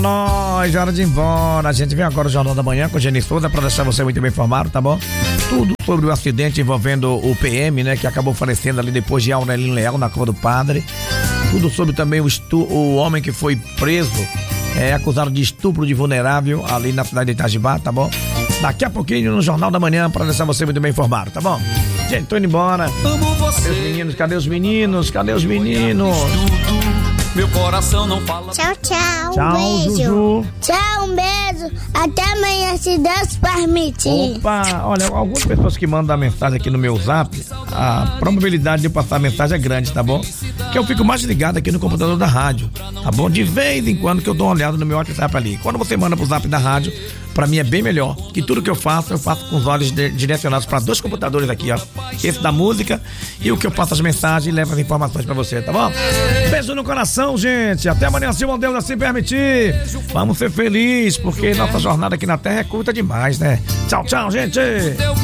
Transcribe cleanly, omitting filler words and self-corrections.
Nós, hora de ir embora. A gente vem agora o Jornal da Manhã com o Geni Souza para deixar você muito bem informado, tá bom? Tudo sobre o acidente envolvendo o PM, né? Que acabou falecendo ali depois de Aurelino Leal na Cova do Padre. Tudo sobre também o homem que foi preso, acusado de estupro de vulnerável ali na cidade de Itajibá, tá bom? Daqui a pouquinho no Jornal da Manhã para deixar você muito bem informado, tá bom? Gente, tô indo embora. Amo você. Cadê os meninos? Cadê os meninos? Cadê os meninos? Meu coração não fala. Tchau, tchau. Tchau, Um beijo. Juju. Tchau, um beijo. Até amanhã, se Deus permitir. Opa, olha, algumas pessoas que mandam mensagem aqui no meu zap, a probabilidade de eu passar a mensagem é grande, tá bom? Que eu fico mais ligado aqui no computador da rádio, tá bom? De vez em quando que eu dou uma olhada no meu WhatsApp ali. Quando você manda pro zap da rádio, pra mim é bem melhor, que tudo que eu faço com os olhos direcionados pra 2 computadores aqui, ó. Esse da música e o que eu passo as mensagens e levo as informações pra você, tá bom? Beijo no coração, gente. Até amanhã, se o Deus assim permitir. Vamos ser felizes, porque nossa jornada aqui na Terra é curta demais, né? Tchau, tchau, gente.